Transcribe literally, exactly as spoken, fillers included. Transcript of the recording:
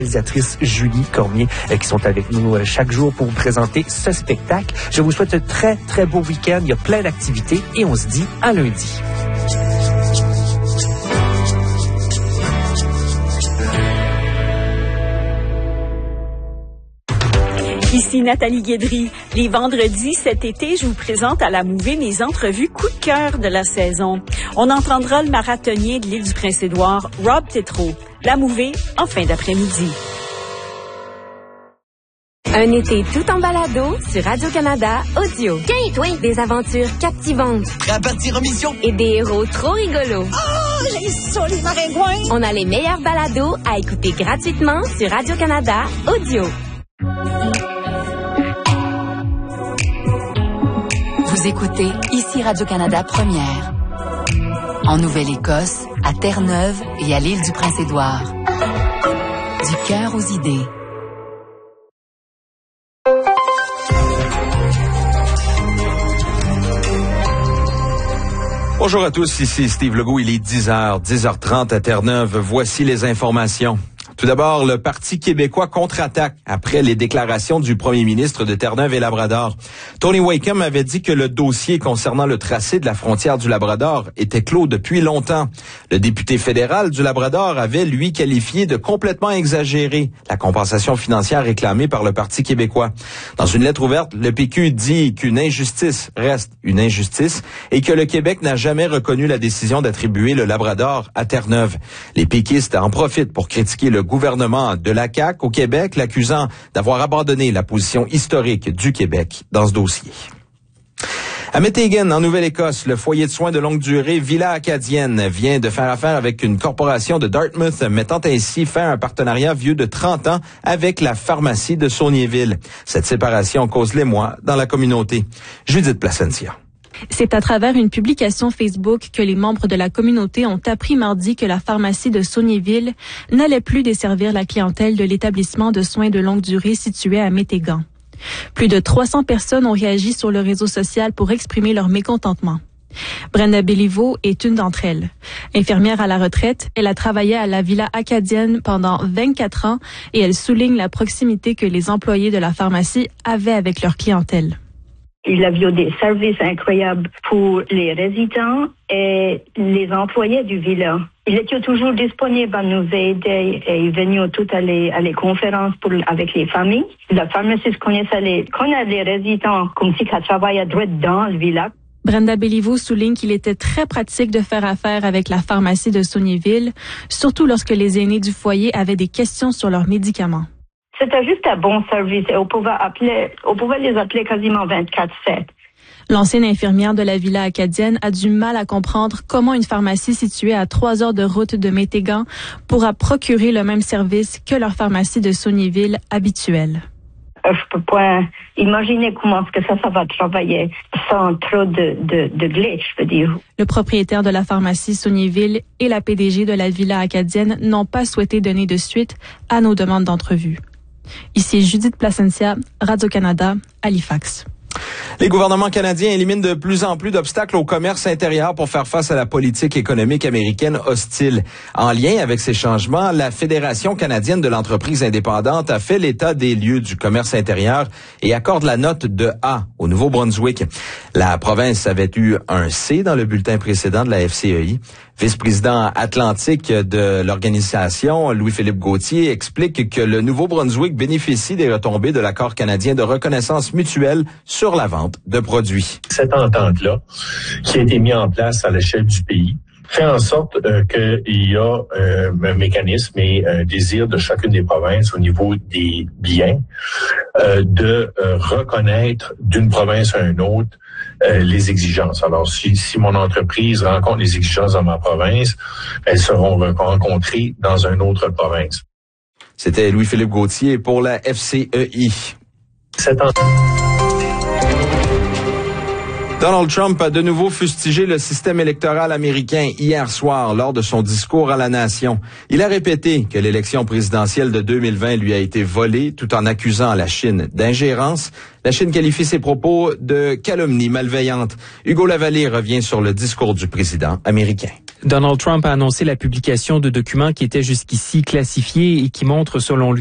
réalisatrice Julie Cormier euh, qui sont avec nous euh, chaque jour pour vous présenter ce spectacle. Je vous souhaite un très, très beau week-end. Il y a plein d'activités et on se dit à lundi. Ici Nathalie Guédry. Les vendredis cet été, je vous présente à la Mouvée mes entrevues coup de cœur de la saison. On entendra le marathonnier de l'île du Prince-Édouard, Rob Tétrault. La Mouvée en fin d'après-midi. Un été tout en balado sur Radio-Canada Audio. Quinte, oui. Des aventures captivantes. Prêt à partir en mission. Et des héros trop rigolos. Oh, j'ai ça, les maringouins! On a les meilleurs balados à écouter gratuitement sur Radio-Canada Audio. Vous écoutez ici Radio-Canada Première. En Nouvelle-Écosse, à Terre-Neuve et à l'île du Prince-Édouard. Du cœur aux idées. Bonjour à tous, ici Steve Legault, il est dix heures, dix heures trente à Terre-Neuve. Voici les informations. Tout d'abord, le Parti québécois contre-attaque après les déclarations du premier ministre de Terre-Neuve et Labrador. Tony Wakeham avait dit que le dossier concernant le tracé de la frontière du Labrador était clos depuis longtemps. Le député fédéral du Labrador avait, lui, qualifié de complètement exagéré la compensation financière réclamée par le Parti québécois. Dans une lettre ouverte, le P Q dit qu'une injustice reste une injustice et que le Québec n'a jamais reconnu la décision d'attribuer le Labrador à Terre-Neuve. Les péquistes en profitent pour critiquer le gouvernement de la C A Q au Québec, l'accusant d'avoir abandonné la position historique du Québec dans ce dossier. À Meteghan, en Nouvelle-Écosse, le foyer de soins de longue durée Villa Acadienne vient de faire affaire avec une corporation de Dartmouth, mettant ainsi fin à un partenariat vieux de trente ans avec la pharmacie de Saulniéville. Cette séparation cause l'émoi dans la communauté. Judith Placencia. C'est à travers une publication Facebook que les membres de la communauté ont appris mardi que la pharmacie de Saulniéville n'allait plus desservir la clientèle de l'établissement de soins de longue durée situé à Meteghan. Plus de trois cents personnes ont réagi sur le réseau social pour exprimer leur mécontentement. Brenda Béliveau est une d'entre elles. Infirmière à la retraite, elle a travaillé à la Villa Acadienne pendant vingt-quatre ans et elle souligne la proximité que les employés de la pharmacie avaient avec leur clientèle. Il a eu des services incroyables pour les résidents et les employés du villa. Il était toujours disponible à nous aider et il venait tout à les, à les conférences pour, avec les familles. La pharmaciste connaissait les, connaît les résidents comme si elle travaillait droit dans le villa. Brenda Béliveau souligne qu'il était très pratique de faire affaire avec la pharmacie de Saulniéville, surtout lorsque les aînés du foyer avaient des questions sur leurs médicaments. C'était juste un bon service et on pouvait appeler, on pouvait les appeler quasiment vingt-quatre sept. L'ancienne infirmière de la Villa Acadienne a du mal à comprendre comment une pharmacie située à trois heures de route de Meteghan pourra procurer le même service que leur pharmacie de Saulniéville habituelle. Je peux pas imaginer comment est-ce que ça, ça va travailler sans trop de, de, de glitch, je veux dire. Le propriétaire de la pharmacie Saulniéville et la P D G de la Villa Acadienne n'ont pas souhaité donner de suite à nos demandes d'entrevue. Ici Judith Placencia, Radio-Canada, Halifax. Les gouvernements canadiens éliminent de plus en plus d'obstacles au commerce intérieur pour faire face à la politique économique américaine hostile. En lien avec ces changements, la Fédération canadienne de l'entreprise indépendante a fait l'état des lieux du commerce intérieur et accorde la note de A au Nouveau-Brunswick. La province avait eu un C dans le bulletin précédent de la F C E I. Vice-président atlantique de l'organisation, Louis-Philippe Gauthier, explique que le Nouveau-Brunswick bénéficie des retombées de l'accord canadien de reconnaissance mutuelle sur la vente de produits. Cette entente-là, qui a été mise en place à l'échelle du pays, fait en sorte euh, qu'il y a euh, un mécanisme et un désir de chacune des provinces au niveau des biens euh, de euh, reconnaître d'une province à une autre euh, les exigences. Alors, si, si mon entreprise rencontre les exigences dans ma province, elles seront rencontrées dans une autre province. C'était Louis-Philippe Gauthier pour la F C E I. Cette entente... Donald Trump a de nouveau fustigé le système électoral américain hier soir lors de son discours à la nation. Il a répété que l'élection présidentielle de deux mille vingt lui a été volée tout en accusant la Chine d'ingérence. La Chine qualifie ses propos de calomnie malveillante. Hugo Lavallée revient sur le discours du président américain. Donald Trump a annoncé la publication de documents qui étaient jusqu'ici classifiés et qui montrent, selon lui,